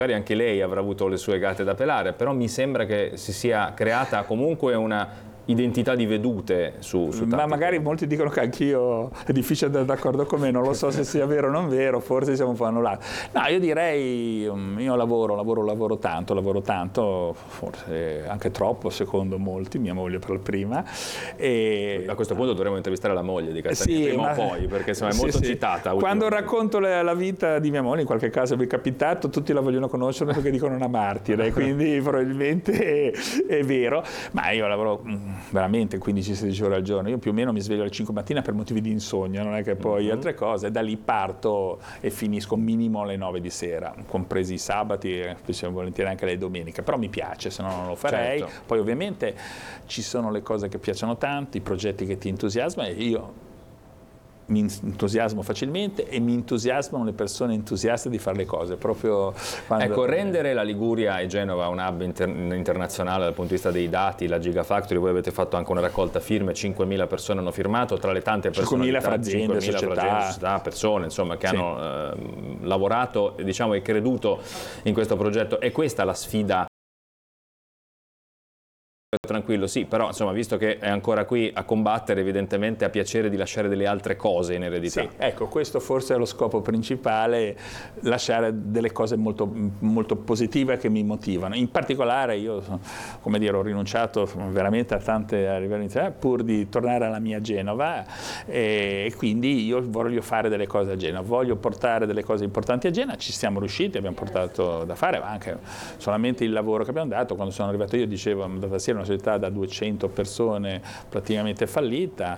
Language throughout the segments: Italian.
Magari anche lei avrà avuto le sue gatte da pelare, però mi sembra che si sia creata comunque una identità di vedute su Ma tanti magari temi. molti dicono che anch'io, è difficile andare d'accordo con me, non lo so se sia vero o non vero, forse siamo un po' annullati. No, io direi, io lavoro tanto, forse anche troppo secondo molti, mia moglie per la prima. E A questo punto dovremmo intervistare la moglie di Castagneto, prima o poi, perché insomma è molto citata. Quando ultimamente. racconto la vita di mia moglie, in qualche caso mi è capitato, tutti la vogliono conoscere perché dicono una martire, quindi probabilmente è vero, ma io lavoro veramente 15-16 ore al giorno, io più o meno mi sveglio alle 5 mattina per motivi di insonnia, non è che poi altre cose, da lì parto e finisco minimo alle 9 di sera, compresi i sabati e spesso e volentieri anche le domeniche, però mi piace, se no non lo farei. Certo. Poi ovviamente ci sono le cose che piacciono tanto, i progetti che ti entusiasmano e io mi entusiasmo facilmente e mi entusiasmano le persone entusiaste di fare le cose, proprio quando... Ecco, rendere la Liguria e Genova un hub internazionale dal punto di vista dei dati, la Gigafactory, voi avete fatto anche una raccolta firme, 5.000 persone hanno firmato, tra le tante persone, 5.000 fra aziende, società, persone insomma che hanno lavorato, diciamo, e creduto in questo progetto. È questa la sfida? Tranquillo, sì, però insomma, visto che è ancora qui a combattere, evidentemente ha piacere di lasciare delle altre cose in eredità. Sì, ecco, questo forse è lo scopo principale, lasciare delle cose molto, molto positive che mi motivano. In particolare io, come dire, ho rinunciato veramente a tante a livello iniziale pur di tornare alla mia Genova e quindi io voglio fare delle cose a Genova, voglio portare delle cose importanti a Genova, ci siamo riusciti, abbiamo portato da fare, ma anche solamente il lavoro che abbiamo dato. Quando sono arrivato io dicevo, Data Sierra è una società da 200 persone praticamente fallita,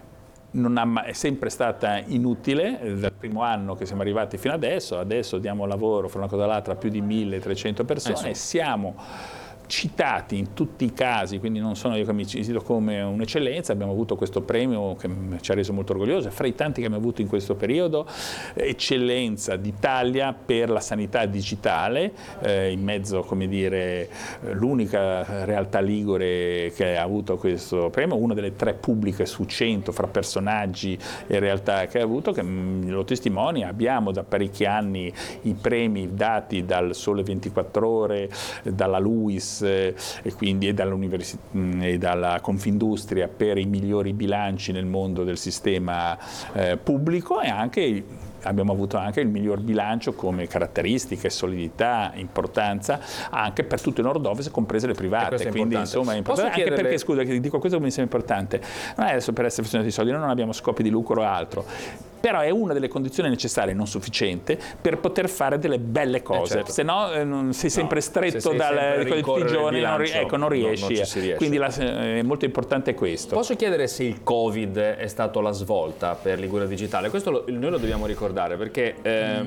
è sempre stata inutile dal primo anno che siamo arrivati fino adesso diamo lavoro fra una cosa e l'altra a più di 1.300 persone e siamo citati in tutti i casi, quindi non sono io che mi cito come un'eccellenza, abbiamo avuto questo premio che ci ha reso molto orgoglioso, fra i tanti che abbiamo avuto in questo periodo, eccellenza d'Italia per la sanità digitale, in mezzo, come dire, l'unica realtà ligure che ha avuto questo premio, una delle 3 pubbliche su 100 fra personaggi e realtà che ha avuto, che lo testimonia. Abbiamo da parecchi anni i premi dati dal Sole 24 Ore, dalla LUIS, e quindi e dalla Confindustria per i migliori bilanci nel mondo del sistema pubblico e anche abbiamo avuto anche il miglior bilancio come caratteristiche, solidità, importanza anche per tutto il nord-ovest, comprese le private. Quindi insomma è importante anche perché, scusa, dico questo come mi sembra importante, non è adesso per essere funzionati di soldi, noi non abbiamo scopi di lucro o altro, però è una delle condizioni necessarie, non sufficiente, per poter fare delle belle cose, certo. Se no sei sempre stretto di tutti i giorni, non riesci. Non ci si riesce. Quindi è molto importante questo. Posso chiedere se il Covid è stato la svolta per Liguria Digitale? Questo noi lo dobbiamo ricordare perché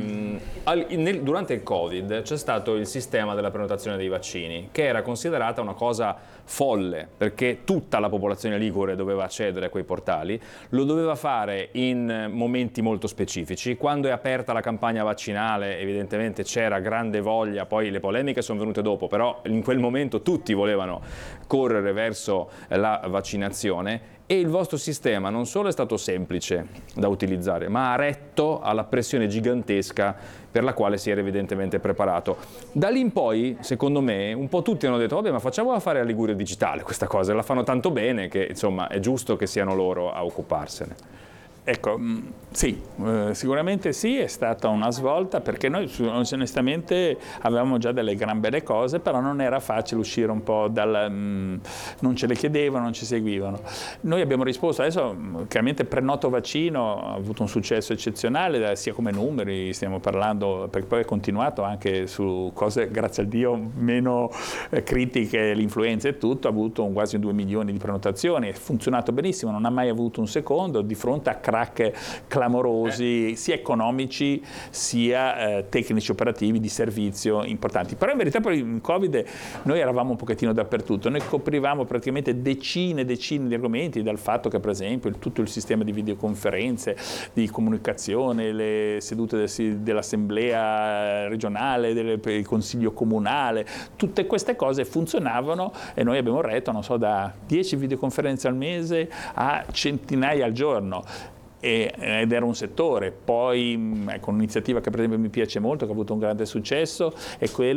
durante il Covid c'è stato il sistema della prenotazione dei vaccini, che era considerata una cosa folle, perché tutta la popolazione ligure doveva accedere a quei portali, lo doveva fare in momenti molto specifici. Quando è aperta la campagna vaccinale evidentemente c'era grande voglia, poi le polemiche sono venute dopo, però in quel momento tutti volevano correre verso la vaccinazione e il vostro sistema non solo è stato semplice da utilizzare, ma ha retto alla pressione gigantesca per la quale si era evidentemente preparato. Da lì in poi, secondo me, un po' tutti hanno detto vabbè, ma facciamola fare a Liguria Digitale questa cosa, la fanno tanto bene che insomma è giusto che siano loro a occuparsene. Ecco, sì, sicuramente sì, è stata una svolta perché noi onestamente avevamo già delle gran belle cose, però non era facile uscire un po' non ce le chiedevano, non ci seguivano. Noi abbiamo risposto, adesso chiaramente Prenoto Vaccino ha avuto un successo eccezionale, sia come numeri, stiamo parlando, perché poi è continuato anche su cose, grazie a Dio, meno critiche, l'influenza e tutto, ha avuto quasi 2 milioni di prenotazioni, è funzionato benissimo, non ha mai avuto un secondo di fronte a crack clamorosi, sia economici sia tecnici operativi di servizio importanti. Però in verità poi in Covid noi eravamo un pochettino dappertutto, noi coprivamo praticamente decine di argomenti, dal fatto che per esempio tutto il sistema di videoconferenze, di comunicazione, le sedute dell'assemblea regionale, del consiglio comunale, tutte queste cose funzionavano e noi abbiamo retto, non so, da 10 videoconferenze al mese a centinaia al giorno. ed era un settore. Poi ecco, un'iniziativa che per esempio mi piace molto, che ha avuto un grande successo, è quella